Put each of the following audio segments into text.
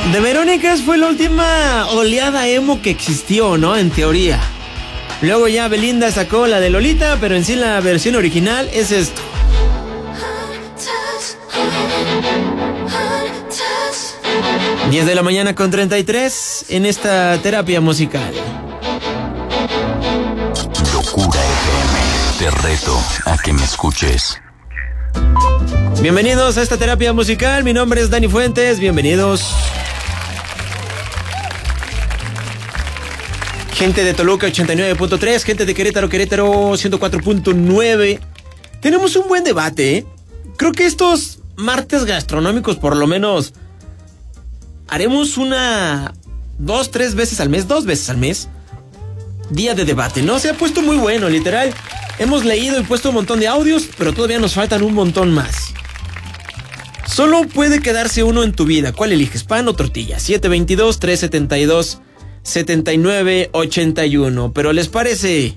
The Verónicas fue la última oleada emo que existió, ¿no? En teoría. Luego ya Belinda sacó la de Lolita, pero en sí la versión original es esto. 10 de la mañana con 33 en esta terapia musical. Locura FM, te reto a que me escuches. Bienvenidos a esta terapia musical, mi nombre es Dani Fuentes, bienvenidos. Gente de Toluca 89.3, gente de Querétaro 104.9. Tenemos un buen debate, ¿eh? Creo que estos martes gastronómicos por lo menos haremos dos veces al mes, día de debate, ¿no? Se ha puesto muy bueno, literal. Hemos leído y puesto un montón de audios, pero todavía nos faltan un montón más. Solo puede quedarse uno en tu vida. ¿Cuál eliges, pan o tortilla? 722-372-7981. Pero ¿les parece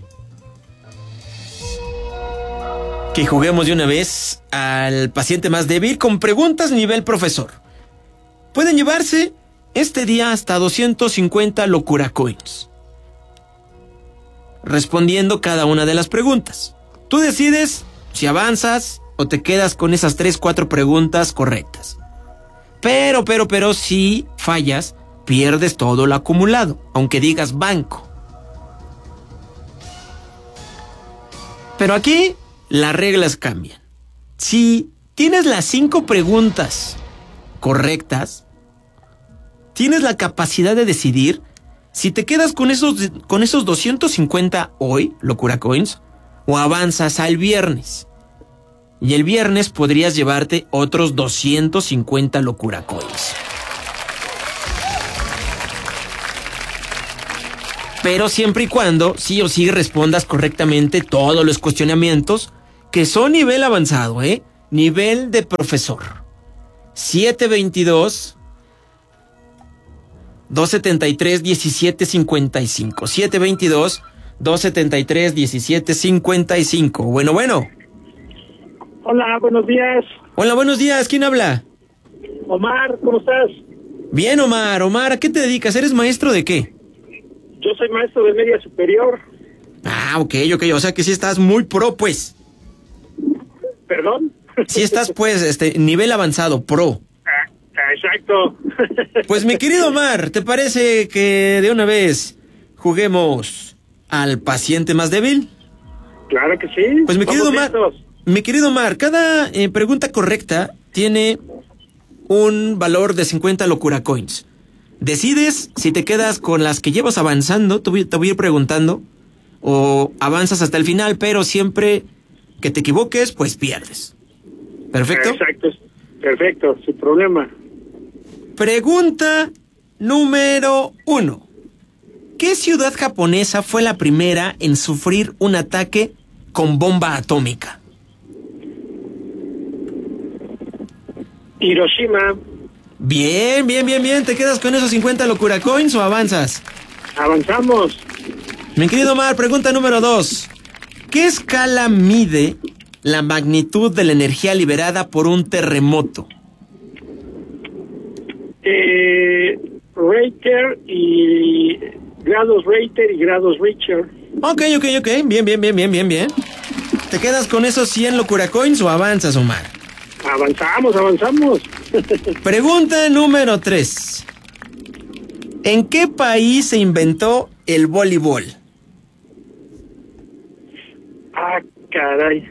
que juguemos de una vez al paciente más débil con preguntas nivel profesor? Pueden llevarse este día hasta 250 locura coins, respondiendo cada una de las preguntas. Tú decides si avanzas o te quedas con esas 3-4 preguntas correctas. Pero si fallas, pierdes todo lo acumulado, aunque digas banco. Pero aquí las reglas cambian. Si tienes las 5 preguntas correctas, tienes la capacidad de decidir si te quedas con esos 250 hoy, locura coins, o avanzas al viernes. Y el viernes podrías llevarte otros 250 locura coins. Pero siempre y cuando sí o sí respondas correctamente todos los cuestionamientos que son nivel avanzado, nivel de profesor. 722-273-1755. 722-273-1755. Bueno. Hola, buenos días. Hola, buenos días. ¿Quién habla? Omar, ¿cómo estás? Bien, Omar. Omar, ¿a qué te dedicas? ¿Eres maestro de qué? Yo soy maestro de media superior. Ah, ok. O sea que sí estás muy pro, pues. ¿Perdón? Sí estás, pues, nivel avanzado, pro. Exacto. Pues, mi querido Omar, ¿te parece que de una vez juguemos al paciente más débil? Claro que sí. Pues, mi querido Omar, cada pregunta correcta tiene un valor de 50 locura coins. Decides si te quedas con las que llevas avanzando, te voy a ir preguntando, o avanzas hasta el final, pero siempre que te equivoques, pues pierdes. ¿Perfecto? Exacto, perfecto, sin problema. Pregunta número 1. ¿Qué ciudad japonesa fue la primera en sufrir un ataque con bomba atómica? Hiroshima. Bien. ¿Te quedas con esos 50 locura coins o avanzas? Avanzamos. Mi querido Omar, pregunta número 2. ¿Qué escala mide la magnitud de la energía liberada por un terremoto? Richter y grados Richter y grados Richter. Ok. Bien. ¿Te quedas con esos 100 locura coins o avanzas, Omar? Avanzamos. Pregunta número 3. ¿En qué país se inventó el voleibol? Ah, caray.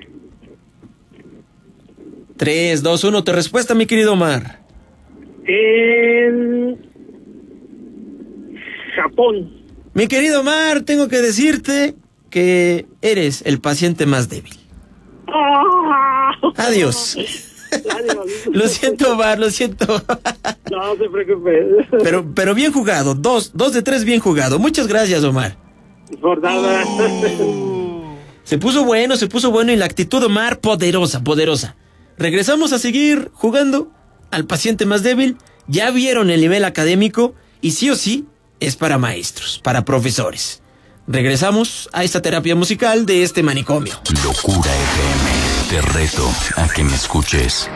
3, 2, 1, tu respuesta, mi querido Omar. En Japón. Mi querido Omar, tengo que decirte que eres el paciente más débil. Adiós. Lo siento, Omar, lo siento. No se preocupe. Pero bien jugado, 2 de 3 bien jugado. Muchas gracias, Omar. Por nada. Se puso bueno y la actitud de Omar poderosa. Regresamos a seguir jugando al paciente más débil. Ya vieron el nivel académico y sí o sí es para maestros, para profesores. Regresamos a esta terapia musical de este manicomio. Locura FM, te reto a que me escuches.